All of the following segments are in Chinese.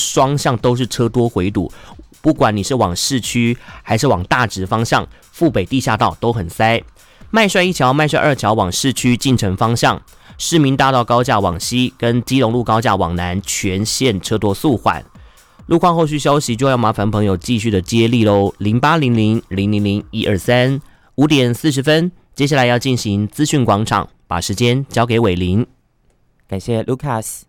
双向都是车多回堵，不管你是往市区还是往大直方向，富北地下道都很塞。麦帅一桥、麦帅二桥往市区进城方向，市民大道高架往西跟基隆路高架往南全线车多速缓。路况后续消息就要麻烦朋友继续的接力喽，0800-000-123。5点40分，接下来要进行资讯广场，把时间交给伟林。 感谢 Lucas。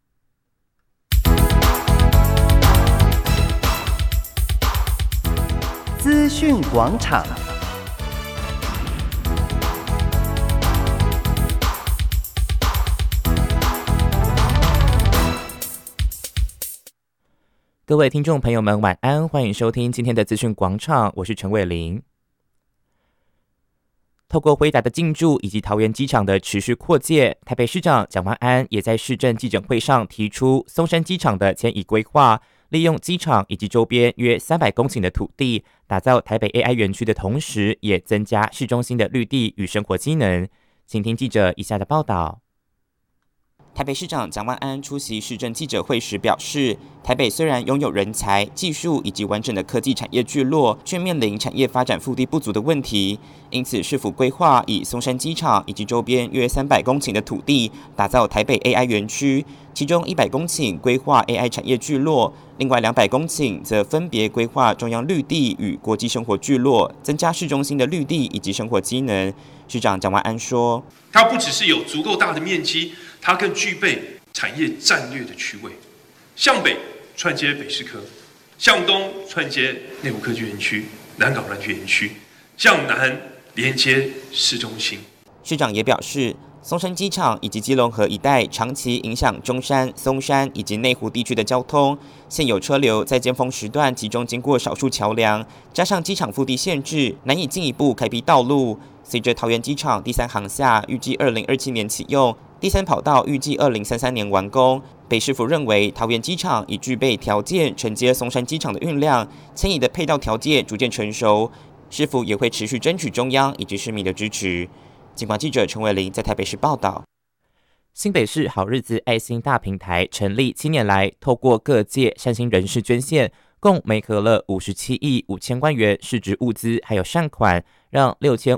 资讯广场。 各位听众朋友们晚安，欢迎收听今天的资讯广场，我是陈伟林。透过辉达的进驻以及桃园机场的持续扩建，台北市长蒋万安也在市政记者会上提出松山机场的迁移规划，利用机场以及周边约300公顷的土地，打造台北 AI 园区的同时，也增加市中心的绿地与生活机能。请听记者以下的报道。台北市长蒋万安出席市政记者会时表示，台北虽然拥有人才、技术以及完整的科技产业聚落，却面临产业发展腹地不足的问题。因此，市府规划以松山机场以及周边约300公顷的土地，打造台北 AI 园区，其中100公顷规划 AI 产业聚落，另外200公顷则分别规划中央绿地与国际生活聚落，增加市中心的绿地以及生活机能。市长蒋万安说， 它不只是有足够大的面积，它更具备产业战略的区位，向北串接北市科，向东串接内湖科技园区、南港软体园区，向南连接市中心。 市长也表示，松山机场以及基隆河一带长期影响中山、松山以及内湖地区的交通，现有车流在尖峰时段集中经过少数桥梁，加上机场腹地限制，难以进一步开辟道路。随着桃园机场第3航厦预计2027年启用，第3跑道预计2033年完工，北市府认为桃园机场已具备条件承接松山机场的运量，迁移的配套条件逐渐成熟，市府也会持续争取中央以及市民的支持。警广记者陈伟林在台北市报道。新北市好日子爱心大平台成立7年来，透过各界善心人士捐献，共媒合了57亿5千万元市值物资还有善款，让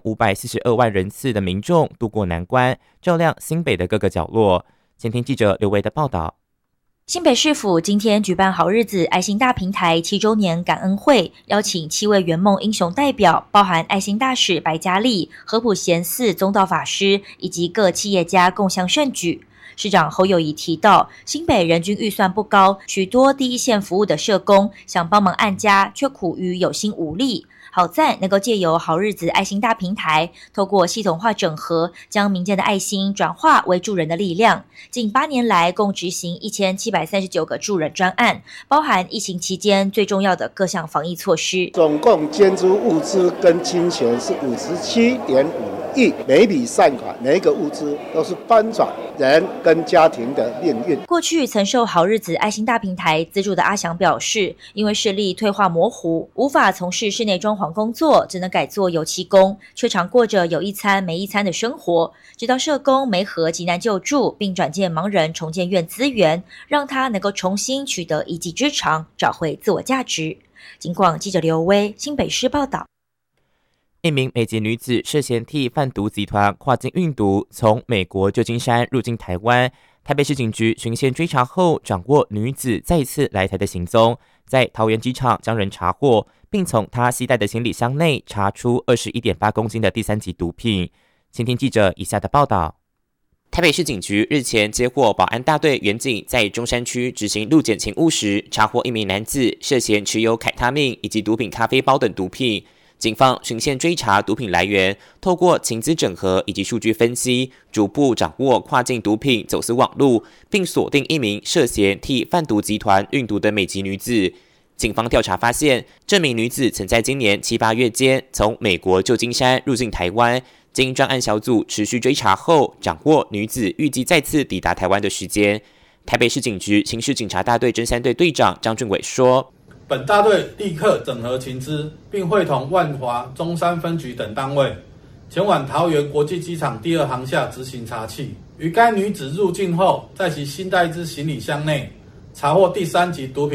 6542万人次的民众渡过难关，照亮新北的各个角落。先听记者刘维的报道。 新北市府今天举办好日子爱心大平台7周年感恩会，邀请7位圆梦英雄代表，包含爱心大使白嘉丽、合普贤寺宗道法师以及各企业家共襄盛举。市长侯友宜提到，新北人均预算不高，许多第一线服务的社工想帮忙案家，却苦于有心无力。好在能够借由好日子爱心大平台，透过系统化整合，将民间的爱心转化为助人的力量。近8年来，共执行1739个助人专案，包含疫情期间最重要的各项防疫措施。 总共捐助物资跟金钱是57.5亿，每一笔善款，每一个物资都是翻转人跟家庭的命运。 过去曾受好日子爱心大平台资助的阿翔表示，因为视力退化模糊，无法从事室内装潢工作，只能改做油漆工，却常过着有一餐没一餐的生活。直到社工媒合急难救助，并转介盲人重建院资源，让他能够重新取得一技之长，找回自我价值。警广记者刘威新北市报道。 一名美籍女子涉嫌替贩毒集团跨境运毒，从美国旧金山入境台湾。台北市警局循线追查后，掌握女子再次来台的行踪，在桃园机场将人查获，并从她携带的行李箱内查出21.8公斤的第3级毒品。请听记者以下的报道。台北市警局日前接获保安大队员警在中山区执行路检勤务时，查获一名男子涉嫌持有凯他命以及毒品咖啡包等毒品。警方循线追查毒品来源，透过情资整合以及数据分析，逐步掌握跨境毒品走私网路，并锁定一名涉嫌替贩毒集团运毒的美籍女子。警方调查发现，这名女子曾在今年7、8月间从美国旧金山入境台湾，经专案小组持续追查后，掌握女子预计再次抵达台湾的时间。台北市警局刑事警察大队侦3队队长张俊伟说， 本大队立刻整合情资，并会同万华、中山分局等单位，前往桃园国际机场第2航厦执行查缉。于该女子入境后，在其新带之行李箱内查获第3级毒品